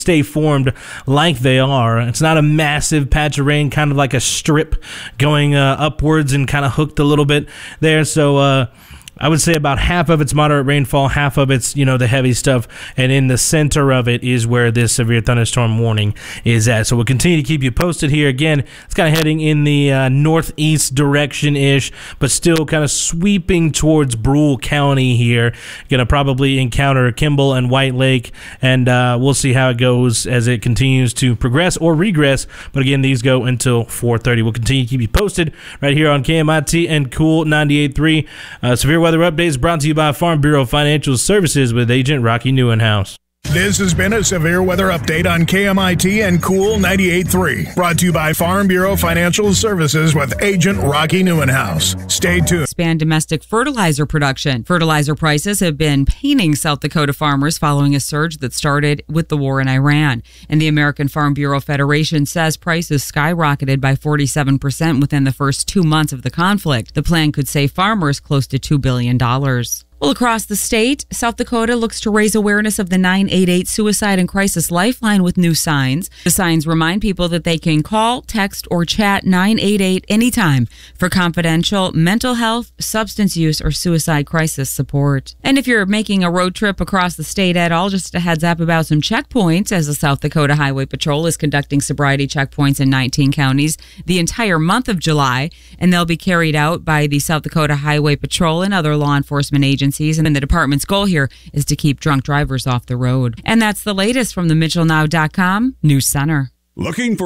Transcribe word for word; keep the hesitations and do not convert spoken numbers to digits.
stay formed like they are. It's not a massive patch of rain, kind of like a strip going uh, upwards and kind of hooked a little bit there. So uh, I would say about half of it's moderate rainfall, half of it's, you know, the heavy stuff, and in the center of it is where this severe thunderstorm warning is at. So we'll continue to keep you posted here. Again, it's kind of heading in the uh, northeast direction-ish, but still kind of sweeping towards Brule County here. Going to probably encounter Kimball and White Lake, and uh, we'll see how it goes as it continues to progress or regress. But again, these go until four thirty. We'll continue to keep you posted right here on K M I T and Cool ninety-eight point three. Uh, severe weather updates brought to you by Farm Bureau Financial Services with Agent Rocky Neuenhouse. This has been a severe weather update on K M I T and Cool ninety-eight point three. Brought to you by Farm Bureau Financial Services with Agent Rocky Neuenhouse. Stay tuned. Expand domestic fertilizer production. Fertilizer prices have been paining South Dakota farmers following a surge that started with the war in Iran. And the American Farm Bureau Federation says prices skyrocketed by forty-seven percent within the first two months of the conflict. The plan could save farmers close to two billion dollars. Well, across the state, South Dakota looks to raise awareness of the nine eight eight Suicide and Crisis Lifeline with new signs. The signs remind people that they can call, text, or chat nine eight eight anytime for confidential mental health, substance use, or suicide crisis support. And if you're making a road trip across the state at all, just a heads up about some checkpoints, as the South Dakota Highway Patrol is conducting sobriety checkpoints in nineteen counties the entire month of July, and they'll be carried out by the South Dakota Highway Patrol and other law enforcement agencies. And then the department's goal here is to keep drunk drivers off the road. And that's the latest from the Mitchell Now dot com News Center. Looking for